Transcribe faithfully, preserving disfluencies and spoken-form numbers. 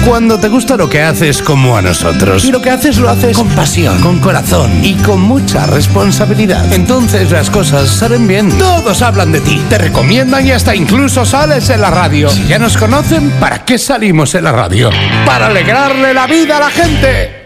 Cuando te gusta lo que haces como a nosotros, y lo que haces lo haces con pasión, con corazón y con mucha responsabilidad, entonces las cosas salen bien. Todos hablan de ti, te recomiendan y hasta incluso sales en la radio. Si ya nos conocen, ¿para qué salimos en la radio? ¡Para alegrarle la vida a la gente!